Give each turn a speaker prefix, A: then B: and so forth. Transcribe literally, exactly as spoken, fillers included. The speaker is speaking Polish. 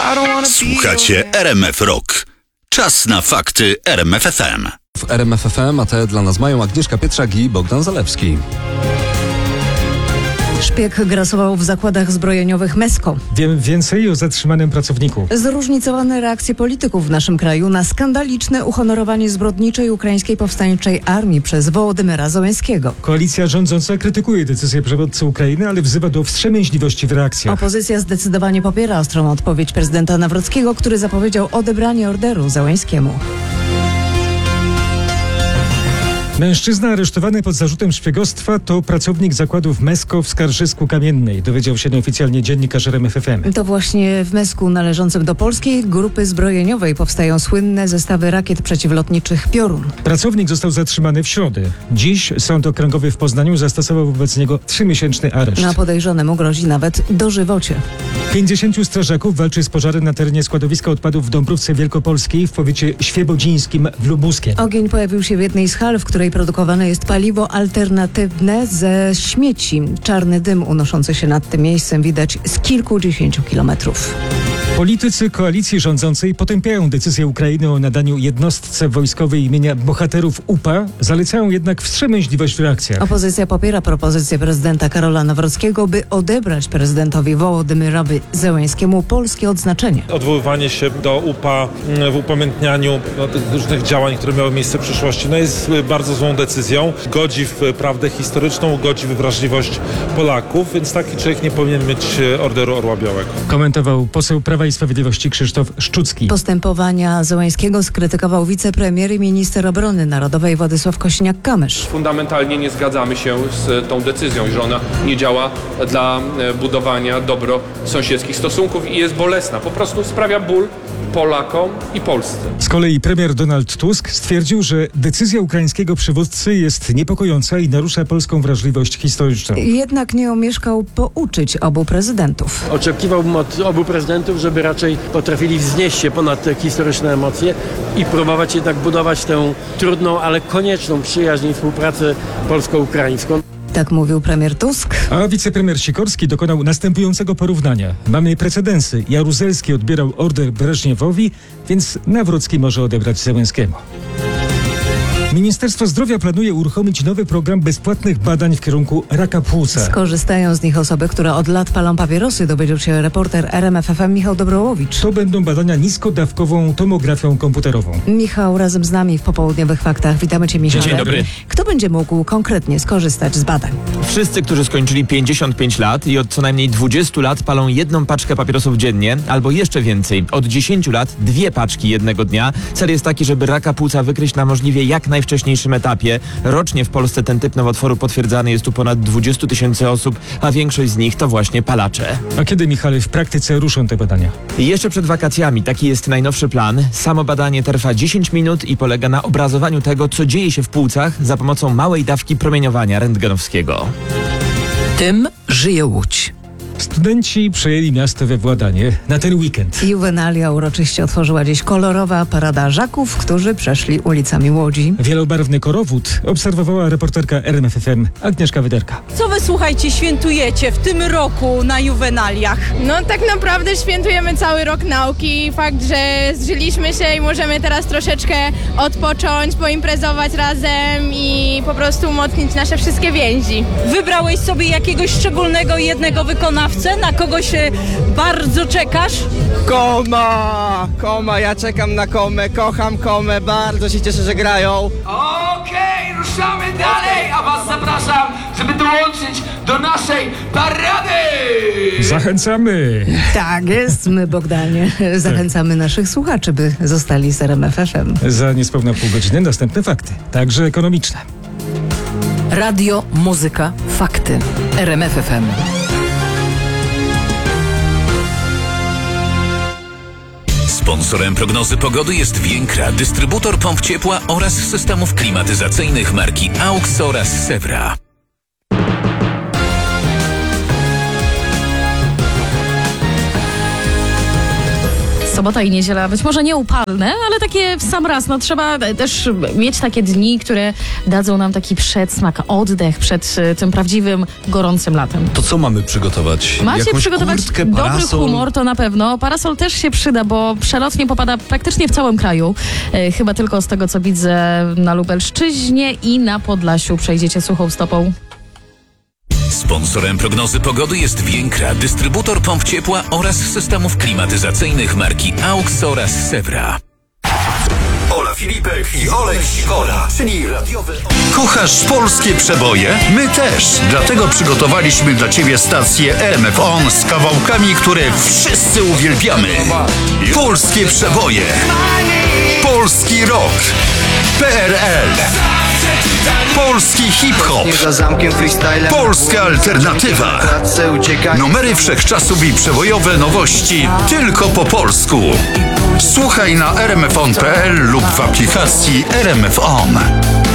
A: Słuchacie R M F Rock. Czas na fakty R M F F M.
B: W R M F F M, a te dla nas mają Agnieszka Pietrzak i Bogdan Zalewski.
C: Szpieg grasował w zakładach zbrojeniowych Mesko.
D: Wiemy więcej o zatrzymanym pracowniku.
C: Zróżnicowane reakcje polityków w naszym kraju na skandaliczne uhonorowanie zbrodniczej ukraińskiej powstańczej armii przez Wołodymyra Zełenskiego.
D: Koalicja rządząca krytykuje decyzję przywódcy Ukrainy, ale wzywa do wstrzemięźliwości w reakcjach.
C: Opozycja zdecydowanie popiera ostrą odpowiedź prezydenta Nawrockiego, który zapowiedział odebranie orderu Zełenskiemu.
D: Mężczyzna aresztowany pod zarzutem szpiegostwa to pracownik zakładów Mesko w Skarżysku-Kamiennej, dowiedział się nieoficjalnie dziennikarz R M F F M.
C: To właśnie w Mesku należącym do polskiej grupy zbrojeniowej powstają słynne zestawy rakiet przeciwlotniczych Piorun.
D: Pracownik został zatrzymany w środę. Dziś Sąd Okręgowy w Poznaniu zastosował wobec niego trzymiesięczny areszt.
C: Na podejrzanemu grozi nawet dożywocie.
D: pięćdziesięciu strażaków walczy z pożarem na terenie składowiska odpadów w Dąbrówce Wielkopolskiej w powiecie świebodzińskim w Lubuskiem.
C: Ogień pojawił się w jednej z hal, w której produkowane jest paliwo alternatywne ze śmieci. Czarny dym unoszący się nad tym miejscem widać z kilkudziesięciu kilometrów.
D: Politycy koalicji rządzącej potępiają decyzję Ukrainy o nadaniu jednostce wojskowej imienia bohaterów U P A, zalecają jednak wstrzemięźliwość w reakcjach.
C: Opozycja popiera propozycję prezydenta Karola Nawrockiego, by odebrać prezydentowi Wołodymyrowi Zełenskiemu polskie odznaczenie.
E: Odwoływanie się do U P A w upamiętnianiu no, tych różnych działań, które miały miejsce w przeszłości, no jest bardzo złą decyzją. Godzi w prawdę historyczną, godzi w wrażliwość Polaków, więc taki człowiek nie powinien mieć Orderu Orła Białego.
D: Komentował poseł Prawa i Sprawiedliwości Krzysztof Szczucki.
C: Postępowania Zełenskiego skrytykował wicepremier i minister obrony narodowej Władysław Kosiniak-Kamysz.
F: Fundamentalnie nie zgadzamy się z tą decyzją, że ona nie działa dla budowania dobrosąsiedzkich stosunków i jest bolesna. Po prostu sprawia ból Polakom i Polsce.
D: Z kolei premier Donald Tusk stwierdził, że decyzja ukraińskiego przywódcy jest niepokojąca i narusza polską wrażliwość historyczną.
C: Jednak nie omieszkał pouczyć obu prezydentów.
G: Oczekiwałbym od obu prezydentów, żeby raczej potrafili wznieść się ponad te historyczne emocje i próbować jednak budować tę trudną, ale konieczną przyjaźń i współpracę polsko-ukraińską.
C: Tak mówił premier Tusk.
D: A wicepremier Sikorski dokonał następującego porównania. Mamy precedensy. Jaruzelski odbierał order Breżniewowi, więc Nawrocki może odebrać Zełenskiemu. Ministerstwo Zdrowia planuje uruchomić nowy program bezpłatnych badań w kierunku raka płuca.
C: Skorzystają z nich osoby, które od lat palą papierosy, dowiedział się reporter R M F F M Michał Dobrołowicz.
D: To będą badania niskodawkową tomografią komputerową.
C: Michał razem z nami w popołudniowych faktach. Witamy Cię, Michał.
H: Dzień dobry.
C: Kto będzie mógł konkretnie skorzystać z badań?
H: Wszyscy, którzy skończyli pięćdziesiąt pięć lat i od co najmniej dwudziestu lat palą jedną paczkę papierosów dziennie, albo jeszcze więcej, od dziesięciu lat dwie paczki jednego dnia. Cel jest taki, żeby raka płuca wykryć na możliwie jak najwcześniejszym etapie. Rocznie w Polsce ten typ nowotworu potwierdzany jest u ponad dwudziestu tysięcy osób, a większość z nich to właśnie palacze.
D: A kiedy, Michale, w praktyce ruszą te badania?
H: Jeszcze przed wakacjami, taki jest najnowszy plan. Samo badanie trwa dziesięć minut i polega na obrazowaniu tego, co dzieje się w płucach za pomocą małej dawki promieniowania rentgenowskiego.
I: Tym żyje Łódź.
D: Studenci przejęli miasto we władanie na ten weekend.
C: Juwenalia uroczyście otworzyła dziś kolorowa parada żaków, którzy przeszli ulicami Łodzi.
D: Wielobarwny korowód obserwowała reporterka R M F F M Agnieszka Wyderka.
J: Co wy, słuchajcie, świętujecie w tym roku na Juwenaliach?
K: No tak naprawdę świętujemy cały rok nauki. Fakt, że zżyliśmy się i możemy teraz troszeczkę odpocząć, poimprezować razem i po prostu umocnić nasze wszystkie więzi.
J: Wybrałeś sobie jakiegoś szczególnego jednego wykonawcę? Na kogoś bardzo czekasz?
L: Koma! Koma, ja czekam na Komę, kocham Komę, bardzo się cieszę, że grają.
M: Okej, okay, ruszamy dalej, a was zapraszam, żeby dołączyć do naszej parady!
D: Zachęcamy!
C: Tak jest, my, Bogdanie, zachęcamy naszych słuchaczy, by zostali z R M F F M.
D: Za niespełna pół godziny następne fakty, także ekonomiczne.
I: Radio, muzyka, fakty. R M F F M.
A: Sponsorem prognozy pogody jest Więkra, dystrybutor pomp ciepła oraz systemów klimatyzacyjnych marki AUX oraz Sewra.
N: sobota i niedziela być może nie upalne, ale takie w sam raz. No trzeba też mieć takie dni, które dadzą nam taki przedsmak, oddech przed tym prawdziwym, gorącym latem.
B: To co mamy przygotować?
N: Macie
B: Jakąś
N: przygotować
B: kurtkę,
N: dobry
B: parasol?
N: humor, to na pewno. Parasol też się przyda, bo przelotnie popada praktycznie w całym kraju. E, chyba tylko z tego, co widzę na Lubelszczyźnie i na Podlasiu przejdziecie suchą stopą.
A: Sponsorem prognozy pogody jest Więkra, dystrybutor pomp ciepła oraz systemów klimatyzacyjnych marki AUX oraz Sewra.
O: Ola Filipek i Olek Sikora, czyli radiowy... Kochasz polskie przeboje? My też. Dlatego przygotowaliśmy dla Ciebie stację R M F On z kawałkami, które wszyscy uwielbiamy. Polskie przeboje. Polski rock. P R L. Polski hip-hop. Polska alternatywa. Numery wszechczasów i przebojowe nowości tylko po polsku. Słuchaj na r m f on kropka p l lub w aplikacji R M F On.